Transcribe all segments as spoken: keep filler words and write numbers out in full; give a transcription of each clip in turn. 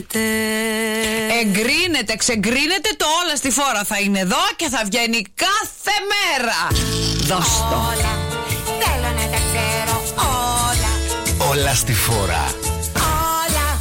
Εγκρίνεται, ξεγκρίνεται το Όλα στη Φόρα. Θα είναι εδώ και θα βγαίνει κάθε μέρα. Δώσ' το. Όλα, θέλω να τα ξέρω όλα. Όλα στη Φόρα. Όλα.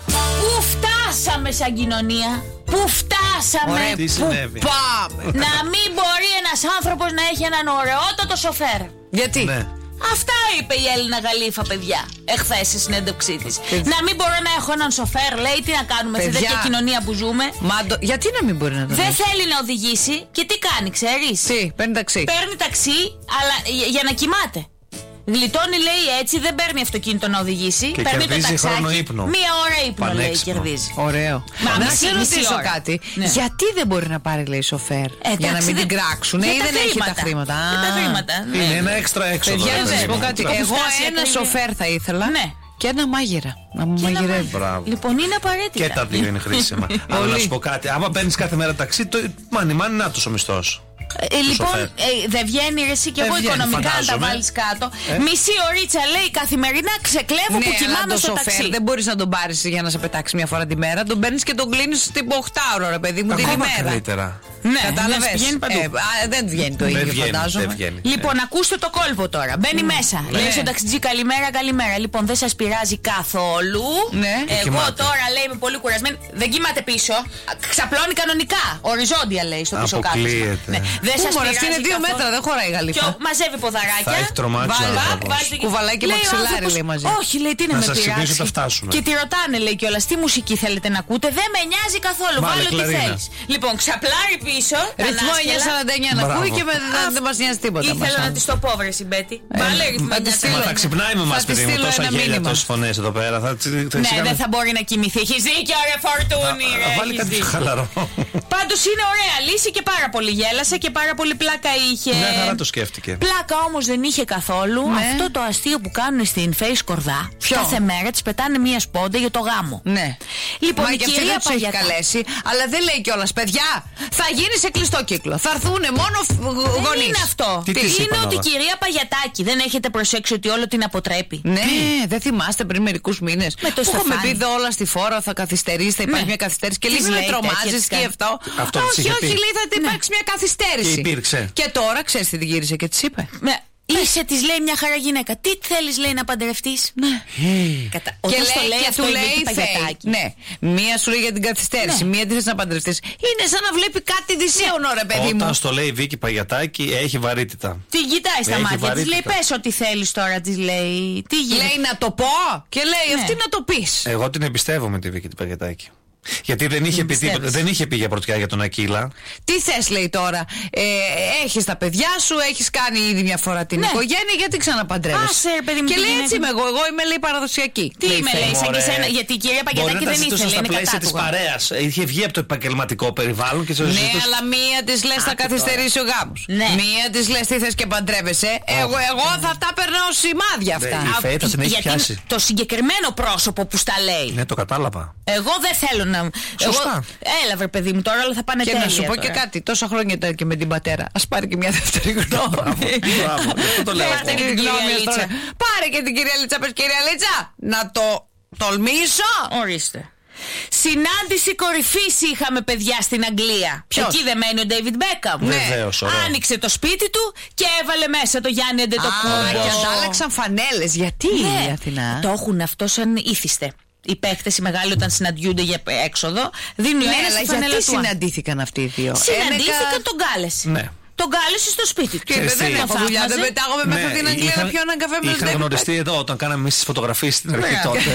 Πού φτάσαμε σαν κοινωνία? Πού φτάσαμε? Ωραία, τι πού συνέβη? πάμε? Να μην μπορεί ένας άνθρωπος να έχει έναν ωραιότατο σοφέρ. Γιατί? Ναι. Αυτά είπε η Έλληνα Γαλήφα, παιδιά, εχθές στη συνέντευξή της. Να μην μπορώ να έχω έναν σοφέρ, λέει, τι να κάνουμε σε Παιδιά. τέτοια κοινωνία που ζούμε. Μα το... γιατί να μην μπορεί να το Δεν δει? θέλει να οδηγήσει και τι κάνει, ξέρεις? Τι, παίρνει ταξί. Παίρνει ταξί, αλλά για, για να κοιμάται. Γλιτώνει, λέει, έτσι, δεν παίρνει αυτοκίνητο να οδηγήσει. Και παίρνει κερδίζει το ταξάκι. χρόνο ύπνο. Μία ώρα ύπνο, λέει, Πανέξυπνο. κερδίζει. Ωραίο. Μα, να μισή- σε μισή ρωτήσω ώρα. κάτι. Ναι. Γιατί δεν μπορεί να πάρει, λέει, σοφέρ? Ε, για να εντάξει, μην την δεν- κράξουν. για Ή τα δεν έχει τα χρήματα. χρήματα. Για τα Α. χρήματα. Είναι Ναι. ένα έξτρα έξοδο. Παιδιά, ρε να παιδί σα πω μου. κάτι. Το έχουν Εγώ φτάσει ένα ακριβή. σοφέρ θα ήθελα. Ναι. Και ένα μάγειρα. Να μου Και να μαγειρεύει. μάγειρα. Μπράβο. Λοιπόν, είναι απαραίτητα. Και τα δύο είναι χρήσιμα. Αλλά να σου πω κάτι. Άμα παίρνει κάθε μέρα ταξί, το μάνι μάνι να του ο μισθό. Ε, λοιπόν, σοφέρ. ε, δεν βγαίνει ρε εσύ και Δεν εγώ βγαίνει, οικονομικά να τα φαντάζομαι. βάλει κάτω. Ε. Μισή ωρίτσα, λέει, καθημερινά ξεκλέβω που Ναι, αλλά κοιμάμαι το στο σοφέρ ταξί. δεν μπορεί να τον πάρει για να σε πετάξει μια φορά τη μέρα. Τον παίρνει και τον κλείνει τύπου οκτώ ώρο, ρε παιδί μου, την Ακόμα ημέρα. καλύτερα. Ναι, Κατάλαβε. ναι, πηγαίνει παντού. δεν βγαίνει το Δεν ίδιο, βγαίνει, φαντάζομαι. δεν βγαίνει. Λοιπόν, ακούστε το κόλπο τώρα. Μπαίνει μέσα. Λέει στον ταξιτζή καλημέρα, καλημέρα. Λοιπόν, δεν σας πειράζει καθόλου. Ναι. Εγώ Κοιμάται. τώρα, λέει, είμαι πολύ κουρασμένη. Δεν κοιμάται πίσω. Ξαπλώνει κανονικά. Οριζόντια, λέει, στο πίσω κάτω. Αποκλείεται. Δεν σας Πού, μωρέ, πειράζει. αυτή είναι δύο καθόλου. μέτρα, δεν χωράει η Και γαλήφα. ο- μαζεύει ποδαράκια. Θα έχει τρομάξει ο Βάζει- άνθρωπος. βάζει- Κουβαλάει και λέει ο μαξιλάρι, άνθρωπος, λέει, μαζί. Όχι, λέει, τι να, Να με σας πειράξει. ξυπνήσω όταν φτάσουμε. Και τη ρωτάνε, λέει κιόλας, τι μουσική θέλετε να ακούτε. Δεν με νοιάζει καθόλου. Βάλε Βάλε ό,τι κλαρίνα. θέλεις. Λοιπόν, ξαπλάρει πίσω. τα Ρυθμό ανάσκελα. εννιά σαράντα εννιά να Μπράβο. ακούει και με- δεν δεν μα νοιάζει τίποτα. Ήθελα μας. να τη το πω, βρε Συμπέτη. Βάλε ρυθμό θα τη εννιά στείλω. Μα σαράντα θα εννιά. ξυπνάει με εμά, Θα της παιδί μου, στείλω τόσα ένα γέλια, μήνυμα. τόσε φωνέ εδώ πέρα. Θα, θα, Ναι, δεν θα μπορεί να κοιμηθεί. Έχει δίκιο, ρε Φορτούνη. ρε, Βάλει έχεις κάτι δίκιο. χαλαρό. Πάντως είναι ωραία λύση και πάρα πολύ γέλασε και πάρα πολύ πλάκα είχε. Μια χαρά το σκέφτηκε. Πλάκα όμως δεν είχε καθόλου. Ναι. Αυτό το αστείο που κάνουν στην Face Κορδά. Ποιο? Κάθε μέρα της πετάνε μία σπόντα για το γάμο. Ναι. Λοιπόν, Μα η και αυτή κυρία δεν τους έχει Παγιατά- καλέσει, αλλά δεν λέει κιόλα, παιδιά, θα γίνει σε κλειστό κύκλο. Θα έρθουν μόνο Δεν γονείς. είναι αυτό. Τι της Είναι είπαν ότι η όλα? κυρία Παγιατάκη δεν έχετε προσέξει ότι όλο την αποτρέπει. Ναι, δεν θυμάστε πριν μερικού μήνε. Με το που είχαμε στεφάνι. πει εδώ όλα στη φόρα, θα καθυστερήσει, θα υπάρχει Ναι. μια καθυστέρηση. Και Τις λέει με λέει τρομάζει τέτοια, τις και κάνει. αυτό. Αυτό της όχι, είχε όχι, πει. λέει θα υπάρξει μια καθυστέρηση. Και υπήρξε. Και τώρα ξέρει τι την γύρισε και τη είπε. Ναι. Είσαι, της λέει μια χαρά γυναίκα. Τι θέλεις, λέει, να παντρευτείς. Ναι. Κατα... Και Όταν στο λέει, λέει και αυτό του η λέει Βίκη θέλει. Παγιατάκη. Ναι. Μία σου λέει για την καθυστέρηση, Ναι. μία τη θες να παντρευτεί. Είναι σαν να βλέπει κάτι δυσίωνο, ρε παιδί μου. Όταν στο λέει η Βίκη Παγιατάκη, έχει βαρύτητα. Την κοιτάει στα Έχει μάτια της, βαρύτητα. λέει πες ό,τι θέλεις τώρα, της λέει. Τι γίνεται. Λέει να το πω και λέει Ναι. αυτή να το πει. Εγώ την εμπιστεύομαι τη Βίκη την Παγιατάκη. Γιατί δεν είχε, πει, τίποτα- πιστεύεις? δεν είχε πει για πρωτιά για τον Ακύλα. Τι θες, λέει τώρα. Ε, έχεις τα παιδιά σου, έχεις κάνει ήδη μια φορά την Ναι. οικογένεια, γιατί ξαναπαντρεύεσαι. Άσε, ρε παιδί μου, Και τη λέει γυναίκα. έτσι είμαι εγώ. Εγώ είμαι, λέει, παραδοσιακή. Τι είμαι, λέει, σαν και Μωρέ. σένα. Γιατί η κυρία Μπορεί Παγιατάκη να τα δεν ζητούσε ήθελε, στα είναι πλαίσια τη κατάτουγα. παρέα. Είχε βγει από το επαγγελματικό περιβάλλον και σε Ναι, ζητούσε. αλλά μία τη λε θα Άκου καθυστερήσει ο γάμο. Ναι. Μία τη λε τι θε και παντρεύεσαι. Εγώ, εγώ θα τα παίρνα ω σημάδια αυτά. Ναι, η Φέη θα την έχει Γιατί πιάσει. το συγκεκριμένο πρόσωπο που στα λέει. Ναι, το κατάλαβα. Εγώ δεν θέλω να. Σωστά. Εγώ... Έλα, βρε παιδί μου, τώρα όλα θα πάνε Και τέλεια. να σου πω τώρα. και κάτι, τόσα χρόνια ήταν και με την πατέρα. Α πάρει και μια δεύτερη γνώμη. Μπράβο, αυτό το λέω. Πάρτε και εγώ. την κυρία Γνώμη, Λίτσα. τώρα. Πάρε και την κυρία Λίτσα. Πες κυρία Λίτσα, να το τολμήσω. Ορίστε. Συνάντηση κορυφής είχαμε, παιδιά, στην Αγγλία. Ποιος? Εκεί δεν μένει ο Ντέιβιντ Μπέκαμ. Ναι. Βεβαίως, ωραίο. Άνοιξε το σπίτι του και έβαλε μέσα το Γιάννη Α, Αντετοκούμπο. και αντάλλαξαν φανέλες. Γιατί Ναι, η Αθηνά. το έχουν αυτό σαν ήθιστε. Οι παίχτες οι μεγάλοι όταν συναντιούνται για έξοδο δίνουν Ναι, ένα αλλά στη φανέλα γιατί του. συναντήθηκαν αυτοί οι δύο. Συναντήθηκαν, Ένεκα- τον κάλεσε. Ναι. Τον κάλεσε στο σπίτι του. Και Ξέρεις δεν τι, έχω δουλειά, δεν πετάγομαι μέχρι την Αγγλία να πιω έναν καφέ με τον Είχαν David γνωριστεί εδώ όταν κάναμε εμεί τι φωτογραφίε στην αρχή Ναι. τότε.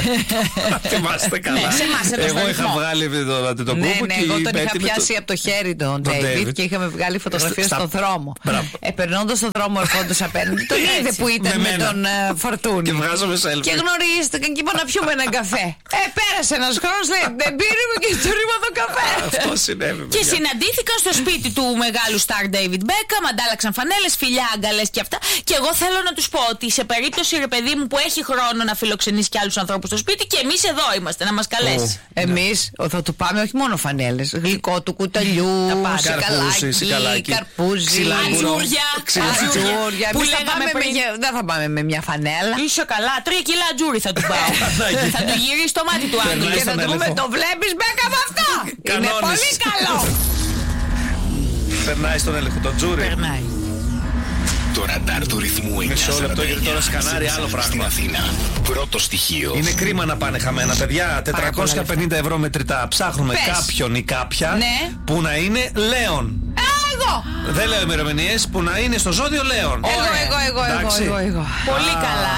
Θυμάστε καλά. Ναι, σε εμάς εδώ στο Εγώ είχα ρυθμό. βγάλει το το Ναι, κούμπο ναι, και εγώ η τον είχα Μπέτη με πιάσει το- από το χέρι τον τον David David. και είχαμε βγάλει φωτογραφίες Στα- στον δρόμο. Μπράβο. Ε, περνώντας στον δρόμο, ερχόντας απέναντι, τον είδε που ήταν Με με μένα. τον ε, Φορτούνη. Και βγάζαμε selfie. Και γνωρίστηκαν και είπαν να πιούμε έναν καφέ. Ε, πέρασε ένας χρόνος, λέει, δεν πήρε μου και του ρήμα τον καφέ. Αυτό συνέβη. Και παιδιά. συναντήθηκαν στο σπίτι του μεγάλου Star David Μπέκαμ, αντάλλαξαν φανέλες, φιλιά, αγκαλές και αυτά. Και εγώ θέλω να τους πω ότι σε περίπτωση, ρε παιδί μου, που έχει χρόνο να φιλοξενήσει και άλλους ανθρώπους στο σπίτι, και εμείς εδώ είμαστε, να μας καλέσει. Εμείς θα του πάμε όχι μόνο φανέλες, γλυκό του κουταλιού, σικαλάκι, καρπούζι, ατζούρια. Ατζούρια. Που Εμείς θα λέγαμε πάμε πριν. με- Δεν θα πάμε με μια φανέλα. Είσαι καλά, τρία κιλά ατζούρι θα του πάω. Θα του γυρίσει το μάτι του Άγγελου. Περνάει Και θα στον του πούμε, έλεγχο. το βλέπεις Μπέκα με αυτό. Είναι Κανόνες. πολύ καλό. Περνάει στον έλεγχο το τζούρι. Περνάει. Το ραντάρ του ρυθμού Μισό λεπτό, γιατί τώρα σκανάρει άλλο Στην πράγμα. Αθήνα. Πρώτο στοιχείο. Είναι κρίμα να πάνε χαμένα, παιδιά. τετρακόσια πενήντα ευρώ μετρητά. Ψάχνουμε Πες. κάποιον ή κάποια Ναι. που να είναι Λέων. Εγώ. Δεν λέω ημερομηνίες, που να είναι στο ζώδιο Λέων. Εγώ, εγώ, εγώ, εγώ, Εντάξει. εγώ, εγώ. Πολύ καλά.